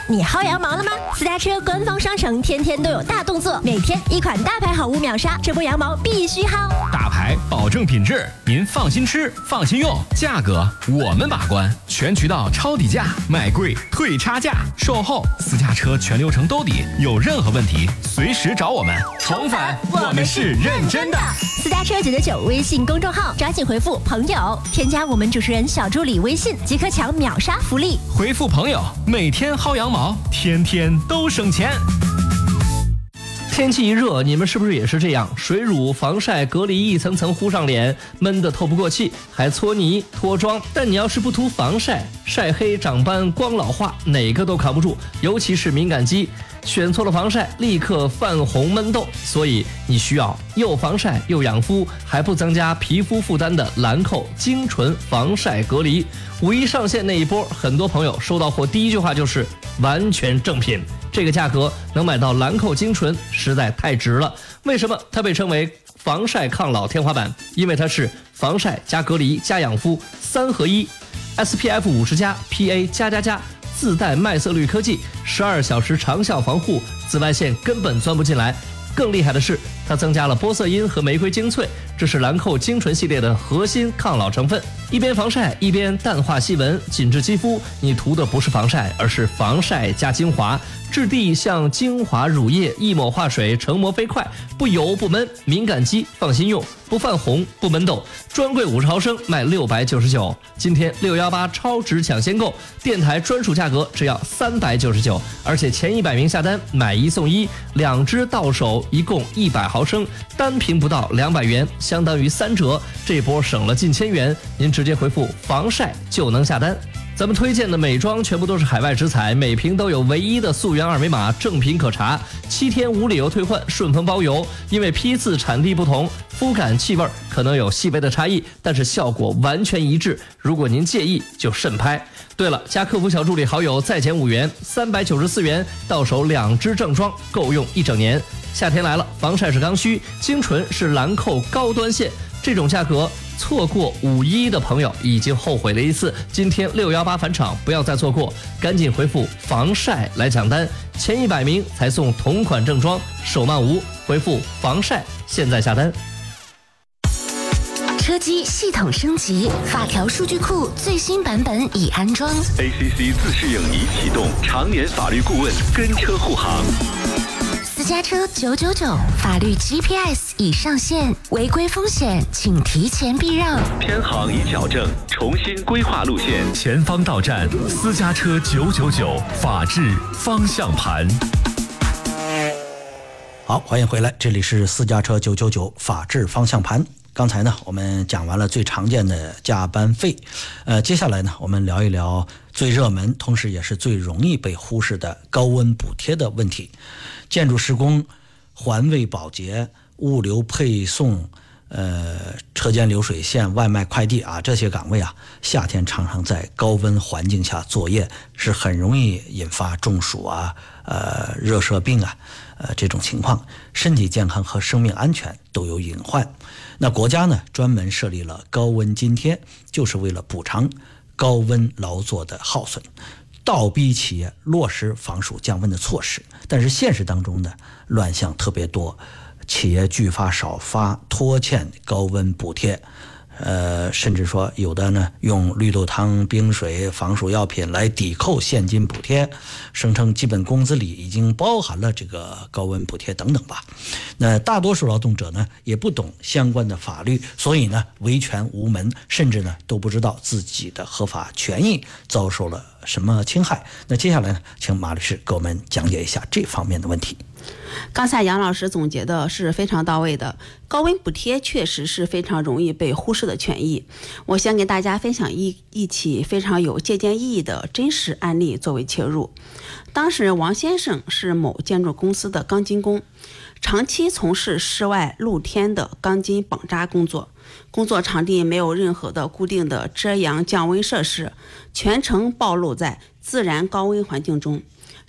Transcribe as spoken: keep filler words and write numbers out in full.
你薅羊毛了吗？私家车官方商城天天都有大动作，每天一款大牌好物秒杀，这波羊毛必须薅。 大牌保证品质，您放心吃，放心用，价格我们把关，全渠道抄底价，买贵退差价，售后私家车全流程兜底，有任何问题随时找我们。宠粉，我们是认真的。 私家车九九九微信公众号，抓紧回复朋友，添加我们主持人小助理微信，即可抢秒杀福利。 回复朋友，每天薅羊毛，天天都省钱。 天气一热，你们是不是也是这样？水乳、防晒、隔离一层层糊上脸，闷得透不过气，还搓泥脱妆。但你要是不涂防晒，晒黑、长斑、光老化，哪个都扛不住。尤其是敏感肌，选错了防晒，立刻泛红闷痘。所以你需要又防晒又养肤，还不增加皮肤负担的兰蔻精纯防晒隔离。五一上线那一波，很多朋友收到货第一句话就是完全正品。这个价格能买到兰蔻精纯实在太值了。为什么它被称为防晒抗老天花板？因为它是防晒加隔离加养肤三合一 ，S P F 五十加 P A 加加加，自带麦色氯科技，十二小时长效防护，紫外线根本钻不进来。更厉害的是，它增加了玻色因和玫瑰精粹，这是兰蔻精纯系列的核心抗老成分。一边防晒一边淡化细纹，紧致肌肤。你涂的不是防晒，而是防晒加精华，质地像精华乳液，一抹化水，成膜飞快，不油不闷，敏感肌放心用，不泛红不闷痘。专柜五十毫升卖六百九十九，今天六一八超值抢先购，电台专属价格只要三百九十九，而且前一百名下单买一送一，两支到手一共一百毫升，单瓶不到两百元，相当于三折，这波省了近千元。您直接回复防晒就能下单。咱们推荐的美妆全部都是海外直采，每瓶都有唯一的溯源二维码，正品可查，七天无理由退换，顺丰包邮。因为批次产地不同，肤感气味可能有细微的差异，但是效果完全一致。如果您介意，就慎拍。对了，加客服小助理好友再减五元，三百九十四元，到手两支正装，够用一整年。夏天来了，防晒是刚需，精纯是兰蔻高端线，这种价格。错过五一的朋友已经后悔了一次，今天六一八返场，不要再错过，赶紧回复防晒来抢单，前一百名才送同款正装，手慢无，回复防晒现在下单。 车机系统升级，法条数据库最新版本已安装 A C C 自适应已启动，常年法律顾问跟车护航。 私家车九九九法律 G P S 已上线，违规风险请提前避让， 偏航已矫正，重新规划路线，前方到站，私家车九九九法治方向盘。 好，欢迎回来，这里是私家车九九九法治方向盘。刚才呢，我们讲完了最常见的加班费，呃，接下来呢，我们聊一聊最热门，同时也是最容易被忽视的高温补贴的问题。建筑施工、环卫保洁、物流配送、呃，车间流水线、外卖快递啊，这些岗位啊，夏天常常在高温环境下作业，是很容易引发中暑啊、呃，热射病啊，呃，这种情况，身体健康和生命安全都有隐患。那国家呢，专门设立了高温津贴，就是为了补偿高温劳作的耗损，倒逼企业落实防暑降温的措施。但是现实当中呢，乱象特别多，企业拒发少发，拖欠高温补贴，呃，甚至说有的呢用绿豆汤、冰水、防暑药品来抵扣现金补贴，声称基本工资里已经包含了这个高温补贴等等吧。那大多数劳动者呢也不懂相关的法律，所以呢维权无门，甚至呢都不知道自己的合法权益遭受了什么侵害。那接下来呢，请马律师给我们讲解一下这方面的问题。 刚才杨老师总结的是非常到位的，高温补贴确实是非常容易被忽视的权益。我想给大家分享一一起非常有借鉴意义的真实案例作为切入。当事人王先生是某建筑公司的钢筋工，长期从事室外露天的钢筋绑扎工作，工作场地没有任何的固定的遮阳降温设施，全程暴露在自然高温环境中。